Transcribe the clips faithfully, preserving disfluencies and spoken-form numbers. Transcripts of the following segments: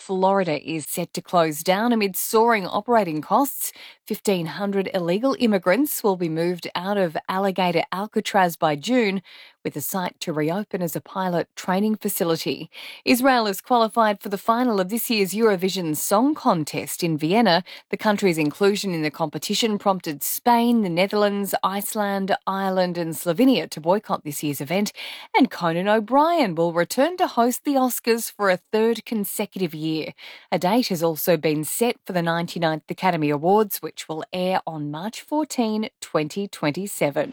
Florida is set to close down amid soaring operating costs. fifteen hundred illegal immigrants will be moved out of Alligator Alcatraz by June, with the site to reopen as a pilot training facility. Israel has qualified for the final of this year's Eurovision Song Contest in Vienna. The country's inclusion in the competition prompted Spain, the Netherlands, Iceland, Ireland and Slovenia to boycott this year's event. And Conan O'Brien will return to host the Oscars for a third consecutive year. A date has also been set for the ninety-ninth Academy Awards, which will air on March fourteenth, twenty twenty-seven.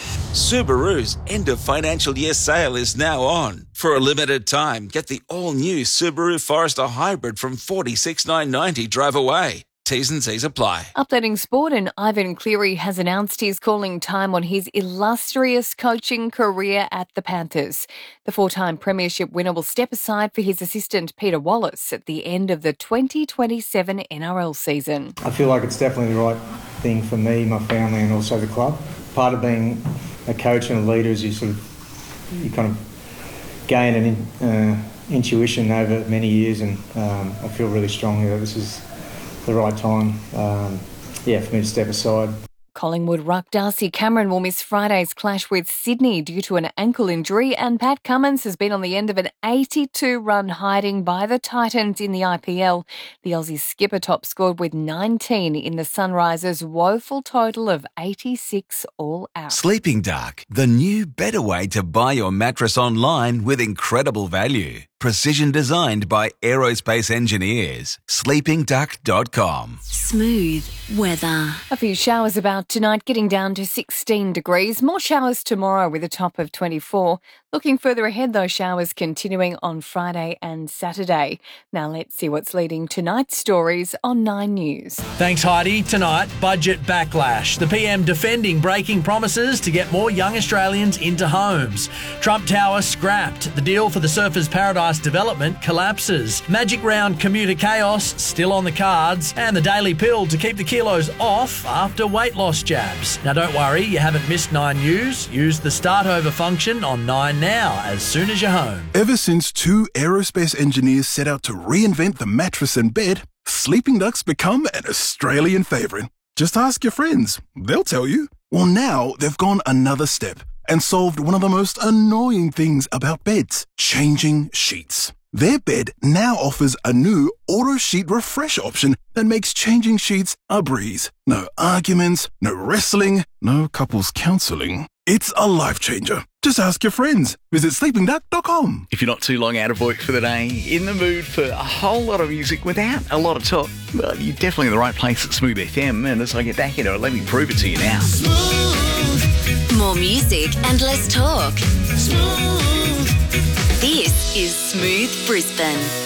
Subaru's end of financial year sale is now on. For a limited time, get the all-new Subaru Forester Hybrid from forty-six thousand nine hundred ninety dollars drive away. T's and C's apply. Updating sport, and Ivan Cleary has announced he's calling time on his illustrious coaching career at the Panthers. The four-time premiership winner will step aside for his assistant Peter Wallace at the end of the twenty twenty-seven N R L season. I feel like it's definitely the right thing for me, my family and also the club. Part of being a coach and a leader is you sort of, you kind of gain an uh, intuition over many years, and um, I feel really strongly that this is the right time, um, yeah, for me to step aside. Collingwood ruck Darcy Cameron will miss Friday's clash with Sydney due to an ankle injury, and Pat Cummins has been on the end of an eighty-two run hiding by the Titans in the I P L. The Aussie skipper top scored with nineteen in the Sunrisers' woeful total of eighty-six all out. Sleeping Dark, the new better way to buy your mattress online with incredible value. Precision designed by aerospace engineers. sleeping duck dot com. Smooth weather. A few showers about tonight, getting down to sixteen degrees. More showers tomorrow with a top of twenty-four. Looking further ahead, those showers continuing on Friday and Saturday. Now let's see what's leading tonight's stories on Nine News. Thanks, Heidi. Tonight, budget backlash. The P M defending breaking promises to get more young Australians into homes. Trump Tower scrapped. The deal for the Surfers Paradise development collapses. Magic Round commuter chaos still on the cards. And the Daily Pill to keep the kilos off after weight loss jabs. Now don't worry, you haven't missed Nine News. Use the start over function on Nine now as soon as you're home. Ever since two aerospace engineers set out to reinvent the mattress and bed, Sleeping Duck's become an Australian favourite. Just ask your friends. They'll tell you. Well, now they've gone another step and solved one of the most annoying things about beds, changing sheets. Their bed now offers a new auto sheet refresh option that makes changing sheets a breeze. No arguments, no wrestling, no couples counselling. It's a life changer. Just ask your friends. Visit sleeping duck dot com. If you're not too long out of work for the day, in the mood for a whole lot of music without a lot of talk, well, you're definitely in the right place at Smooth F M. And as I get back into it, let me prove it to you now. Smooth. More music and less talk. Smooth. This is Smooth Brisbane.